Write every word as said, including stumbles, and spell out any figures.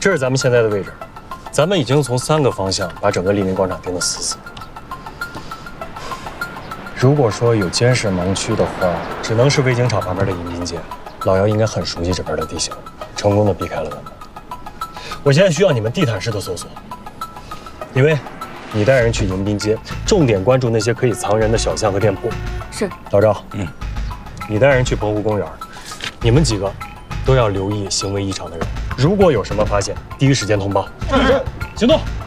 这是咱们现在的位置，咱们已经从三个方向把整个黎明广场盯得死死的。如果说有监视盲区的话，只能是魏警场旁边的迎宾街。老姚应该很熟悉这边的地形，成功的避开了我们。我现在需要你们地毯式的搜索，李薇，你带人去迎宾街，重点关注那些可以藏人的小巷和店铺。 是。 老赵，嗯，你带人去澎湖公园，你们几个都要留意行为异常的人，如果有什么发现，第一时间通报。是是，行动。